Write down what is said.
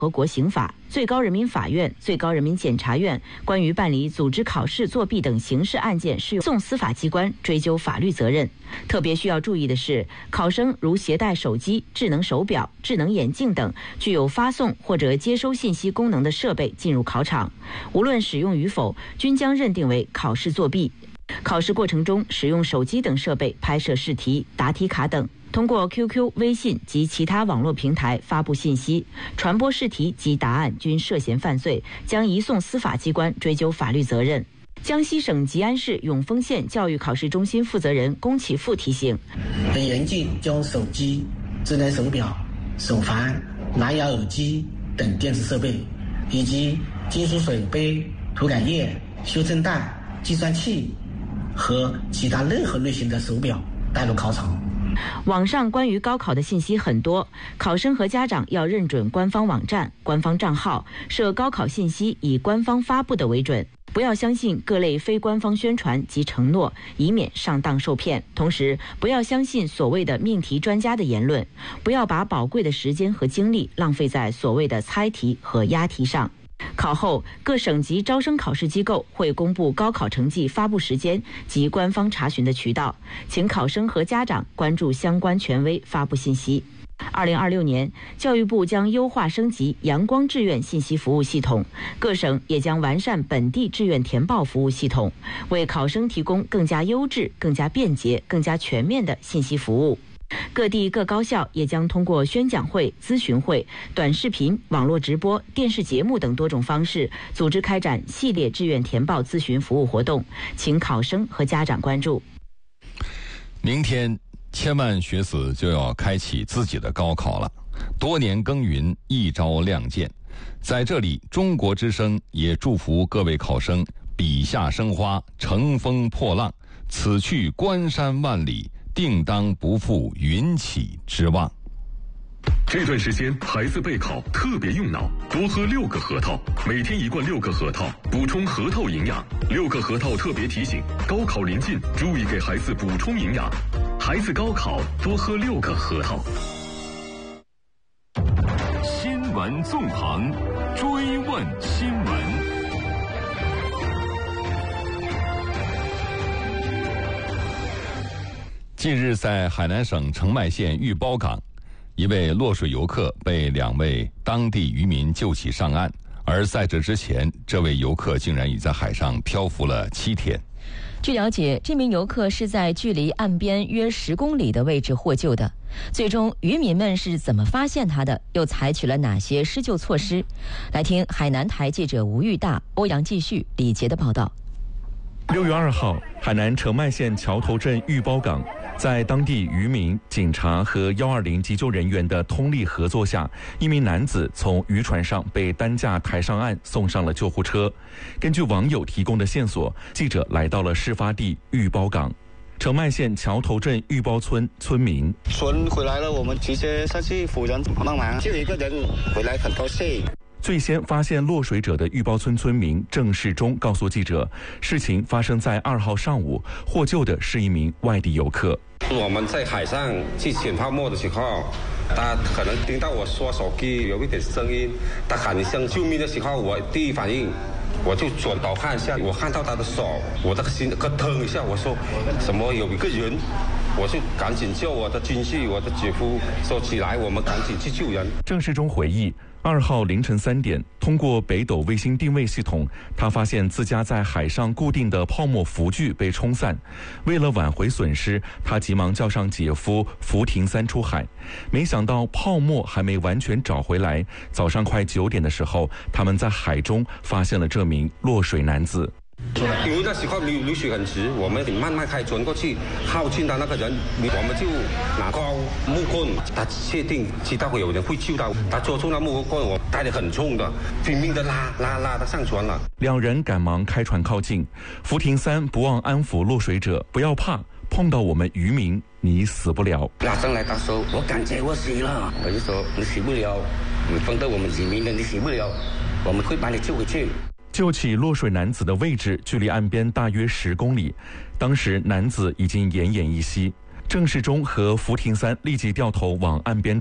和国刑法、最高人民法院、最高人民检察院关于办理组织考试作弊等刑事案件适用送司法机关追究法律责任。特别需要注意的是，考生如携带手机、智能手表、智能眼镜等具有发送或者接收信息功能的设备进入考场，无论使用与否，均将认定为考试作弊。考试过程中使用手机等设备拍摄试题、答题卡等，通过 QQ、微信及其他网络平台发布信息、传播试题及答案均涉嫌犯罪，将移送司法机关追究法律责任。江西省吉安市永丰县教育考试中心负责人龚启富提醒： 很严禁将手机、智能手表、手环、蓝牙耳机等电子设备，以及金属水杯、涂改液、修正带、计算器和其他任何类型的手表带入考场。 网上关于高考的信息很多，考生和家长要认准官方网站、官方账号，设高考信息以官方发布的为准，不要相信各类非官方宣传及承诺，以免上当受骗。同时，不要相信所谓的命题专家的言论，不要把宝贵的时间和精力浪费在所谓的猜题和押题上。考后，各省级招生考试机构会公布高考成绩发布时间及官方查询的渠道，请考生和家长关注相关权威发布信息。2026年，教育部将优化升级阳光志愿信息服务系统，各省也将完善本地志愿填报服务系统，为考生提供更加优质、更加便捷、更加全面的信息服务。各地各高校也将通过宣讲会、咨询会、短视频、网络直播、电视节目等多种方式，组织开展系列志愿填报咨询服务活动，请考生和家长关注。 明天，千万学子就要开启自己的高考了，多年耕耘，一朝亮剑。在这里，中国之声也祝福各位考生笔下生花，乘风破浪，此去关山万里，定当不负云起之望。 这段时间孩子备考特别用脑，多喝6个核桃，每天1罐6个核桃，补充核桃营养。6个核桃特别提醒：高考临近，注意给孩子补充营养。孩子高考多喝6个核桃。 新闻纵横，追问新闻。 近日，在海南省澄迈县玉包港，一位落水游客被2位当地渔民救起上岸，而在这之前，这位游客竟然已在海上漂浮了7天。 据了解，这名游客是在距离岸边约10公里的位置获救的。最终，渔民们是怎么发现他的，又采取了哪些施救措施？来听海南台记者吴玉大、欧阳继续、李杰的报道。 6月2号，海南澄迈县桥头镇玉包港，在当地渔民、警察和120急救人员的通力合作下，一名男子从渔船上被担架抬上岸，送上了救护车。根据网友提供的线索，记者来到了事发地玉包港。澄迈县桥头镇玉包村村民： 船回来了，我们直接上去扶人帮忙，就一个人回来，很高兴。 最先发现落水者的玉包村村民郑世忠告诉记者，事情发生在2号上午，获救的是一名外地游客。 我们在海上去捡泡沫的时候，他可能听到我说手机有一点声音，他喊一声救命的时候，我第一反应我就转头看一下，我看到他的手，我的心咯腾一下，我说什么有一个人，我就赶紧叫我的亲戚、我的姐夫说起来，我们赶紧去救人。 郑世忠回忆，2号凌晨3点，通过北斗卫星定位系统，他发现自家在海上固定的泡沫浮具被冲散。为了挽回损失，他急忙叫上姐夫福廷3出海。没想到泡沫还没完全找回来，早上快9点的时候，他们在海中发现了这名落水男子。 因为那时候流水很直，我们慢慢开船过去，靠近他那个人，我们就拿高木棍，他确定知道有人会救他，他捉住那木棍，我带得很重的，拼命的拉他上船了。 2人赶忙开船靠近，福廷3不忘安抚落水者，不要怕，碰到我们渔民，你死不了。 拉上来他说，我感觉我死了，我就说你死不了，你碰到我们渔民的你死不了，我们会把你救回去。 救起落水男子的位置距离岸边大约10公里，当时男子已经奄奄一息。郑世忠和福廷3立即掉头往岸边